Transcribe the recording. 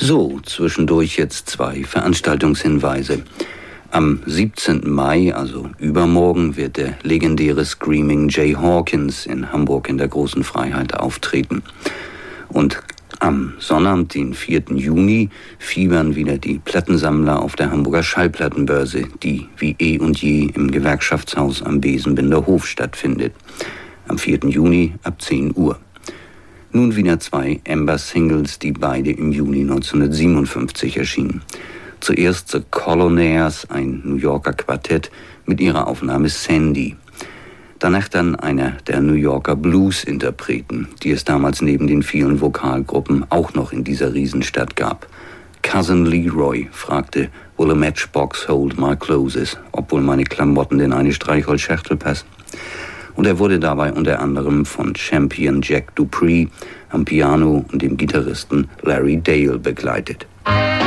So, zwischendurch jetzt 2 Veranstaltungshinweise. Am 17. Mai, also übermorgen, wird der legendäre Screaming Jay Hawkins in Hamburg in der Großen Freiheit auftreten. Und am Sonnabend, den 4. Juni, fiebern wieder die Plattensammler auf der Hamburger Schallplattenbörse, die wie eh und je im Gewerkschaftshaus am Besenbinder Hof stattfindet. Am 4. Juni ab 10 Uhr. Nun wieder 2 Amber-Singles, die beide im Juni 1957 erschienen. Zuerst The Colonairs, ein New Yorker Quartett, mit ihrer Aufnahme Sandy. Danach dann einer der New Yorker Blues-Interpreten, die es damals neben den vielen Vokalgruppen auch noch in dieser Riesenstadt gab. Cousin Leroy fragte, will a matchbox hold my clothes, obwohl meine Klamotten in eine Streichholzschachtel passen. Und er wurde dabei unter anderem von Champion Jack Dupree am Piano und dem Gitarristen Larry Dale begleitet.